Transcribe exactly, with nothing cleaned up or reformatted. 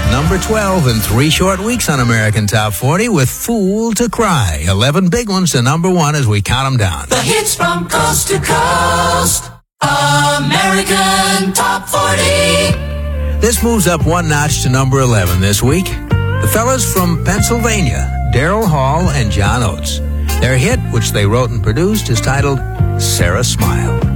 number twelve in three short weeks on American Top forty with Fool to Cry. eleven big ones to number one as we count them down. The hits from coast to coast. American Top forty. This moves up one notch to number eleven this week. The fellas from Pennsylvania, Daryl Hall and John Oates. Their hit, which they wrote and produced, is titled Sarah Smile.